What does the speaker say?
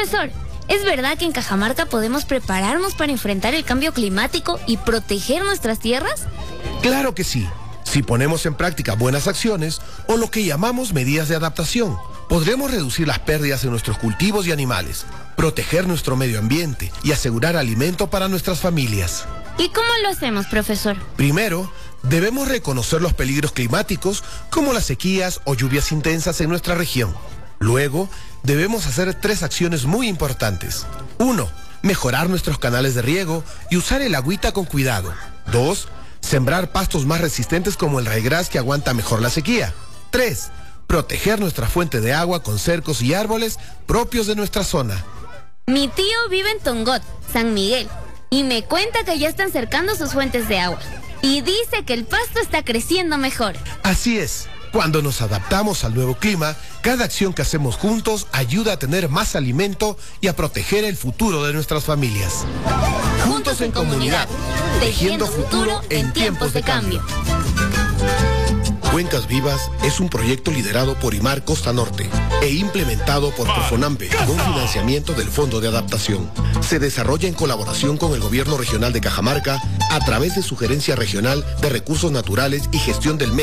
Profesor, ¿es verdad que en Cajamarca podemos prepararnos para enfrentar el cambio climático y proteger nuestras tierras? Claro que sí. Si ponemos en práctica buenas acciones o lo que llamamos medidas de adaptación, podremos reducir las pérdidas en nuestros cultivos y animales, proteger nuestro medio ambiente y asegurar alimento para nuestras familias. ¿Y cómo lo hacemos, profesor? Primero, debemos reconocer los peligros climáticos como las sequías o lluvias intensas en nuestra región. Luego, debemos hacer 3 acciones muy importantes. 1. Mejorar nuestros canales de riego y usar el agüita con cuidado. 2. Sembrar pastos más resistentes como el raigrás que aguanta mejor la sequía. 3. Proteger nuestra fuente de agua con cercos y árboles propios de nuestra zona. Mi tío vive en Tongot, San Miguel, y me cuenta que ya están cercando sus fuentes de agua. Y dice que el pasto está creciendo mejor. Así es. Cuando nos adaptamos al nuevo clima, cada acción que hacemos juntos ayuda a tener más alimento y a proteger el futuro de nuestras familias. Juntos en comunidad, tejiendo futuro en tiempos de cambio. Cuencas Vivas es un proyecto liderado por IMAR Costa Norte e implementado por Profonampe con financiamiento del Fondo de Adaptación. Se desarrolla en colaboración con el Gobierno Regional de Cajamarca a través de su Gerencia Regional de Recursos Naturales y Gestión del Medio